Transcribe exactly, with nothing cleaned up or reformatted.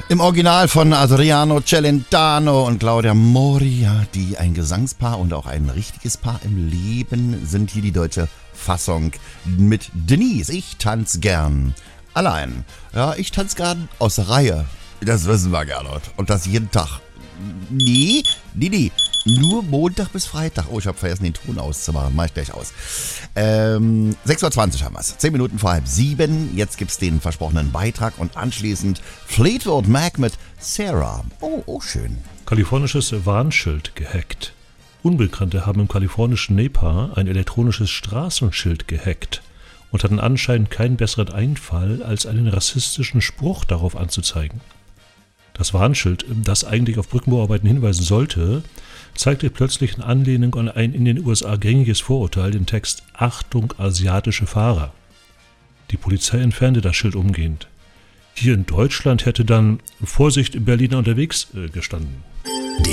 Im Original von Adriano Celentano und Claudia Moria, die ein Gesangspaar und auch ein richtiges Paar im Leben sind, hier die deutsche Fassung mit Denise. Ich tanz gern allein. Ja, ich tanz gern aus der Reihe. Das wissen wir, Gernot. Und das jeden Tag. Nee, nee, nee. Nur Montag bis Freitag. Oh, ich habe vergessen, den Ton auszumachen. Mach ich gleich aus. Ähm, sechs Uhr zwanzig haben wir es. Zehn Minuten vor halb sieben. Jetzt gibt's den versprochenen Beitrag und anschließend Fleetwood Mac mit Sarah. Oh, oh, schön. Kalifornisches Warnschild gehackt. Unbekannte haben im kalifornischen Napa ein elektronisches Straßenschild gehackt und hatten anscheinend keinen besseren Einfall, als einen rassistischen Spruch darauf anzuzeigen. Das Warnschild, das eigentlich auf Brückenbauarbeiten hinweisen sollte, zeigte plötzlich in Anlehnung an ein in den U S A gängiges Vorurteil den Text »Achtung, asiatische Fahrer«. Die Polizei entfernte das Schild umgehend. Hier in Deutschland hätte dann »Vorsicht, Berliner unterwegs« äh, gestanden.